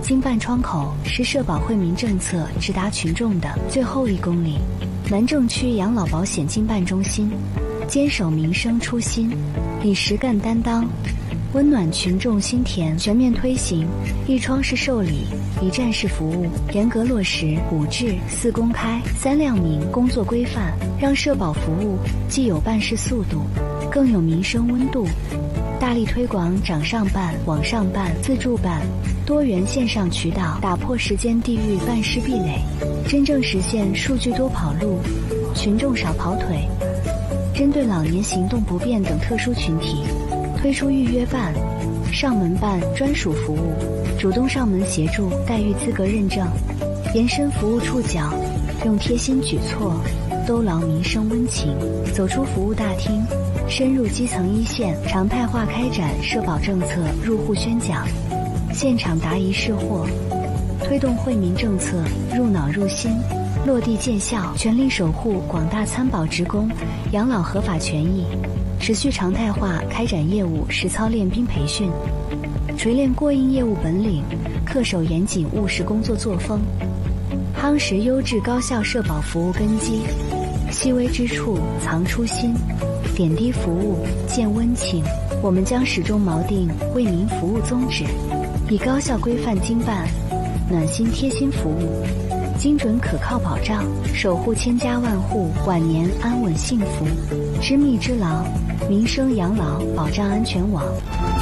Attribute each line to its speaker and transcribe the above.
Speaker 1: 经办窗口是社保惠民政策直达群众的最后1公里。南正区养老保险经办中心坚守民生初心，以实干担当，温暖群众心田，全面推行1窗式受理、1站式服务，严格落实5制4公开3亮明工作规范，让社保服务既有办事速度，更有民生温度。大力推广掌上办、网上办、自助办多元线上渠道，打破时间地域办事壁垒，真正实现数据多跑路，群众少跑腿。针对老年行动不便等特殊群体，推出预约办、上门办专属服务，主动上门协助待遇资格认证，延伸服务触角，用贴心举措兜牢民生温情，走出服务大厅，深入基层一线，常态化开展社保政策入户宣讲，现场答疑释惑，推动惠民政策入脑入心，落地见效，全力守护广大参保职工养老合法权益，持续常态化开展业务实操练兵培训，锤炼过硬业务本领，恪守严谨务实工作作风，夯实优质高效社保服务根基。细微之处藏初心，点滴服务见温情。我们将始终锚定为民服务宗旨，以高效规范经办、暖心贴心服务、精准可靠保障，守护千家万户晚年安稳幸福。知密知牢，民生养老保障安全网。